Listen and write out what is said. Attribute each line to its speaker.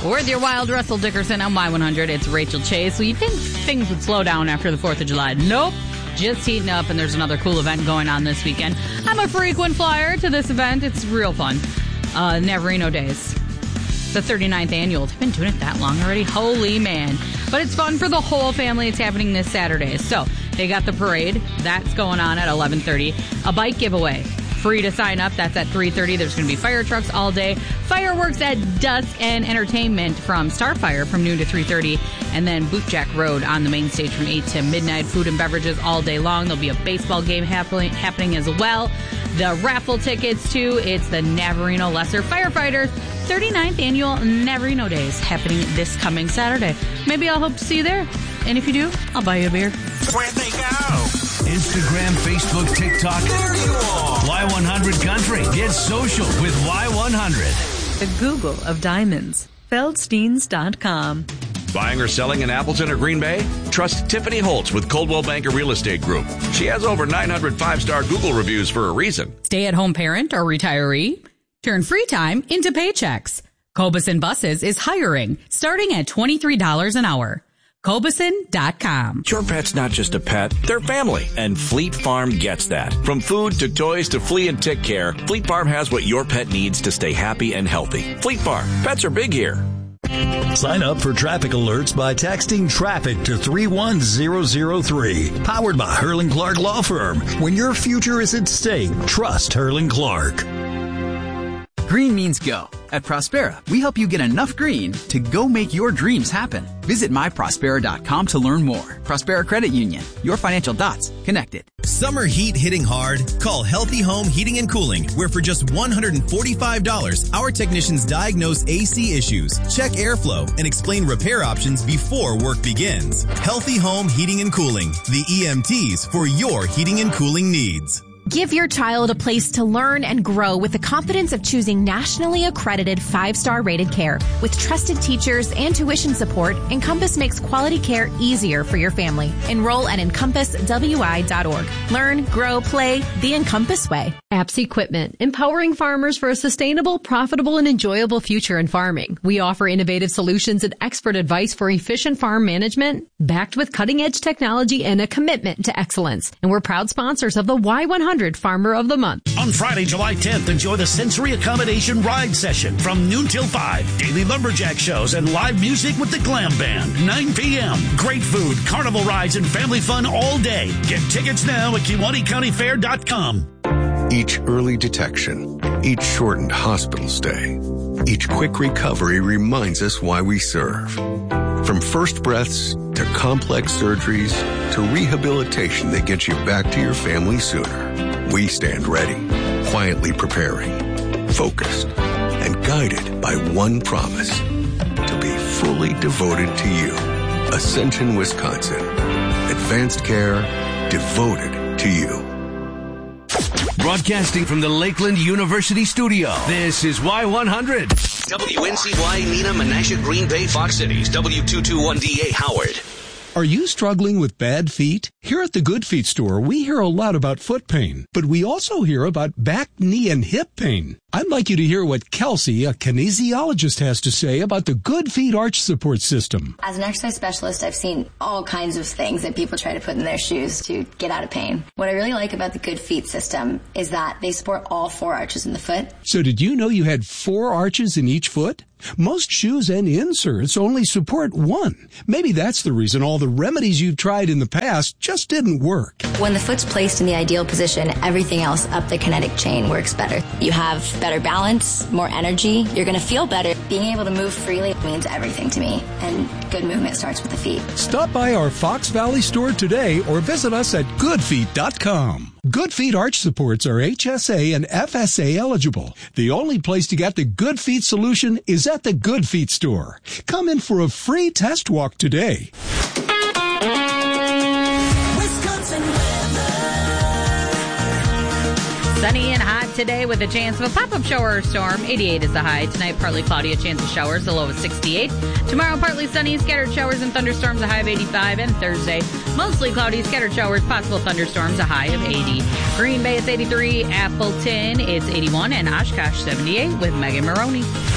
Speaker 1: With your wild Russell Dickerson on Y100, it's Rachel Chase. So you think things would slow down after the 4th of July? Nope. Just heating up, and there's another cool event going on this weekend. I'm a frequent flyer to this event. It's real fun. Navarino Days. The 39th annual. They've been doing it that long already. Holy man. But it's fun for the whole family. It's happening this Saturday. So they got the parade. That's going on at 11:30. A bike giveaway. Free to sign up. That's at 3:30. There's going to be fire trucks all day. Fireworks at dusk and entertainment from Starfire from noon to 3:30. And then Bootjack Road on the main stage from 8 to midnight. Food and beverages all day long. There'll be a baseball game happening as well. The raffle tickets, too. It's the Navarino Lesser Firefighters 39th Annual Navarino Days happening this coming Saturday. Maybe I'll hope to see you there. And if you do, I'll buy you a beer.
Speaker 2: Where'd they go?
Speaker 3: Instagram, Facebook, TikTok.
Speaker 2: There you are.
Speaker 3: Y100 Country. Get social with Y100.
Speaker 4: The Google of diamonds. Feldsteins.com.
Speaker 5: Buying or selling in Appleton or Green Bay? Trust Tiffany Holtz with Coldwell Banker Real Estate Group. She has over 900 5-star Google reviews for a reason.
Speaker 1: Stay-at-home parent or retiree? Turn free time into paychecks. Cobuson Buses is hiring, starting at $23 an hour. Cobuson.com.
Speaker 6: Your pet's not just a pet, they're family, and Fleet Farm gets that. From food to toys to flea and tick care, Fleet Farm has what your pet needs to stay happy and healthy. Fleet Farm, pets are big here.
Speaker 7: Sign up for traffic alerts by texting traffic to 31003. Powered by Hurling Clark Law Firm. When your future is at stake, trust Hurling Clark.
Speaker 8: Green means go. At Prospera, we help you get enough green to go make your dreams happen. Visit myprospera.com to learn more. Prospera Credit Union, your financial dots connected.
Speaker 9: Summer heat hitting hard? Call Healthy Home Heating and Cooling, where for just $145, our technicians diagnose AC issues, check airflow, and explain repair options before work begins. Healthy Home Heating and Cooling, the EMTs for your heating and cooling needs.
Speaker 10: Give your child a place to learn and grow with the confidence of choosing nationally accredited 5-star rated care. With trusted teachers and tuition support, Encompass makes quality care easier for your family. Enroll at encompasswi.org. Learn, grow, play the Encompass way.
Speaker 11: Apps Equipment, empowering farmers for a sustainable, profitable, and enjoyable future in farming. We offer innovative solutions and expert advice for efficient farm management, backed with cutting-edge technology and a commitment to excellence. And we're proud sponsors of the Y100 Farmer of the Month.
Speaker 12: On Friday, July 10th, enjoy the Sensory Accommodation Ride Session from noon till 5. Daily lumberjack shows and live music with the Glam Band. 9 p.m. Great food, carnival rides, and family fun all day. Get tickets now at Kewaunee.com.
Speaker 13: Each early detection, each shortened hospital stay, each quick recovery reminds us why we serve. From first breaths to complex surgeries to rehabilitation that gets you back to your family sooner, we stand ready, quietly preparing, focused, and guided by one promise: to be fully devoted to you. Ascension, Wisconsin. Advanced care devoted to you.
Speaker 3: Broadcasting from the Lakeland University studio, this is Y100.
Speaker 5: WNCY, Nina, Menasha, Green Bay, Fox Cities, W221DA, Howard.
Speaker 14: Are you struggling with bad feet? Here at the Good Feet store, we hear a lot about foot pain, but we also hear about back, knee, and hip pain. I'd like you to hear what Kelsey, a kinesiologist, has to say about the Good Feet arch support system.
Speaker 15: As an exercise specialist, I've seen all kinds of things that people try to put in their shoes to get out of pain. What I really like about the Good Feet system is that they support all 4 arches in the foot.
Speaker 14: So did you know you had 4 arches in each foot? Most shoes and inserts only support 1. Maybe that's the reason all the remedies you've tried in the past just didn't work.
Speaker 15: When the foot's placed in the ideal position, everything else up the kinetic chain works better. You have better balance, more energy. You're going to feel better. Being able to move freely means everything to me, and good movement starts with the feet.
Speaker 14: Stop by our Fox Valley store today or visit us at goodfeet.com. Good Feet arch supports are HSA and FSA eligible. The only place to get the Good Feet solution is at the Good Feet store. Come in for a free test walk today.
Speaker 1: Sunny and hot today with a chance of a pop-up shower or storm. 88 is the high. Tonight, partly cloudy, a chance of showers, a low of 68. Tomorrow, partly sunny, scattered showers and thunderstorms, a high of 85. And Thursday, mostly cloudy, scattered showers, possible thunderstorms, a high of 80. Green Bay, it's 83. Appleton, it's 81. And Oshkosh, 78 with Megan Maroney.